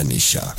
तनिषा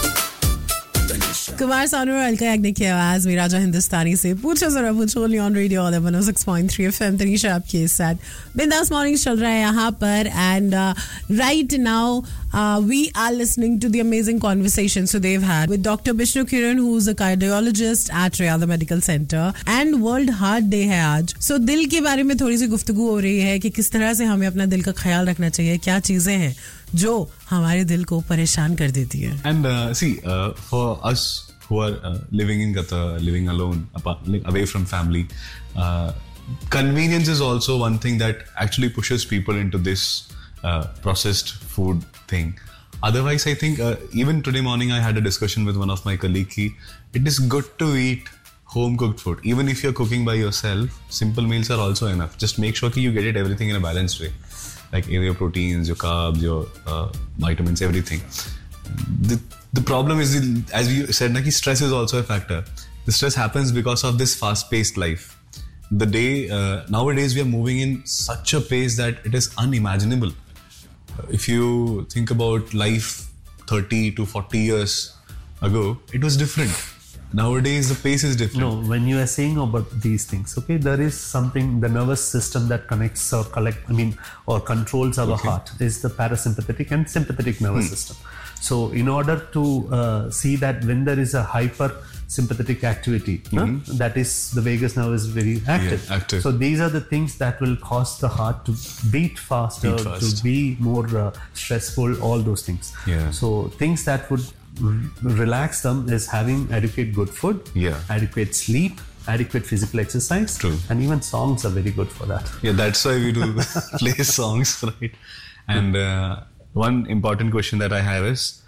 कुमार सानू और अलका याग्निक की आवाज में राजा हिंदुस्तानी से पूछो जरा पूछो ऑन रेडियो 106.3 एफएम तनीषा आपके साथ बिंदास मॉर्निंग चल रहा है यहाँ पर and right now we are listening to the amazing conversation Sudev had with Dr. Bishnu Kiran, who's a cardiologist at Rayada Medical Center, and World Heart Day है आज. So दिल के बारे में थोड़ी सी गुफ्तगू हो रही है कि किस तरह से हमें अपना दिल का ख्याल रखना चाहिए, क्या चीजें हैं जो हमारे दिल को परेशान कर देती है. And see, for us who are living in Qatar, living alone, away from family, convenience is also one thing that actually pushes people into this processed food thing. Otherwise, I think even today morning I had a discussion with one of my colleagues. It is good to eat home cooked food. Even if you're cooking by yourself, simple meals are also enough. Just make sure that you get it everything in a balanced way. Like your proteins, your carbs, your vitamins, everything. The problem is, as we said, that stress is also a factor. The stress happens because of this fast-paced life. Nowadays we are moving in such a pace that it is unimaginable. If you think about life 30 to 40 years ago, it was different. Nowadays the pace is different. No, when you are saying about these things, okay, there is something, the nervous system that connects or or controls our heart is the parasympathetic and sympathetic nervous system. So in order to see that when there is a hyper-sympathetic activity, that is, the vagus nerve is very active. Yeah, active. So these are the things that will cause the heart to beat faster, to be more stressful, all those things. Yeah. So things that would relax them is having adequate good food, adequate sleep, adequate physical exercise. True. And even songs are very good for that. Yeah, that's why we do play songs, right? And one important question that I have is,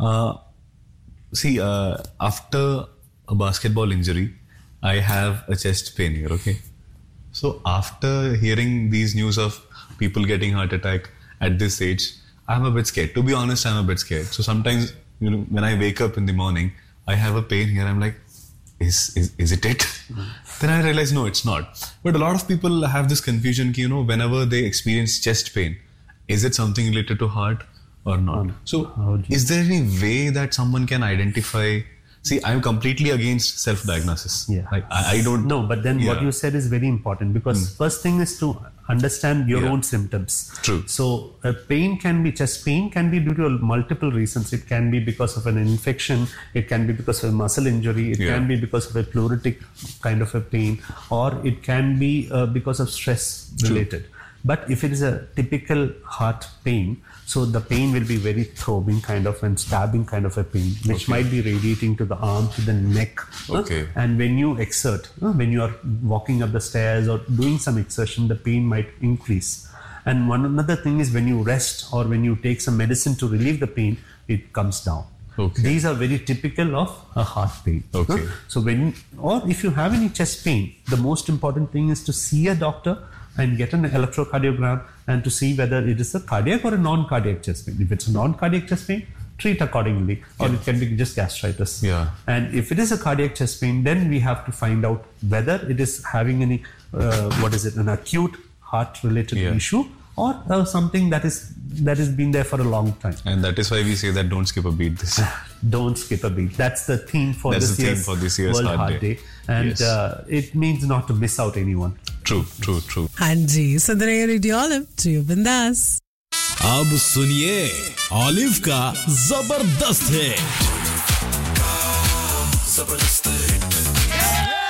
after a basketball injury, I have a chest pain here, okay? So after hearing these news of people getting heart attack at this age, I'm a bit scared. To be honest, I'm a bit scared. So sometimes, when I wake up in the morning, I have a pain here. I'm like, is it? Then I realize, no, it's not. But a lot of people have this confusion, whenever they experience chest pain, is it something related to heart or not? So is there any way that someone can identify? See, I'm completely against self-diagnosis. Yeah. Like, I don't... No, but then what you said is very important, because first thing is to understand your own symptoms. True. So chest pain can be due to multiple reasons. It can be because of an infection, it can be because of a muscle injury, it can be because of a pleuritic kind of a pain, or it can be because of stress related. But if it is a typical heart pain, so the pain will be very throbbing kind of and stabbing kind of a pain, which might be radiating to the arm, to the neck. Okay. And when you exert, when you are walking up the stairs or doing some exertion, the pain might increase. And another thing is when you rest or when you take some medicine to relieve the pain, it comes down. Okay. These are very typical of a heart pain. Okay. So if you have any chest pain, the most important thing is to see a doctor and get an electrocardiogram and to see whether it is a cardiac or a non-cardiac chest pain. If it's a non-cardiac chest pain, treat accordingly, or it can be just gastritis. Yeah. And if it is a cardiac chest pain, then we have to find out whether it is having any, an acute heart-related issue, or something that has been there for a long time. And that is why we say that don't skip a beat this. Don't skip a beat. That's the theme for this year's World Heart Day. And it means not to miss out anyone. True. हाँ जी, सुन रहे हैं radio olive, जियो बिंदास. अब सुनिए olive का जबरदस्त है.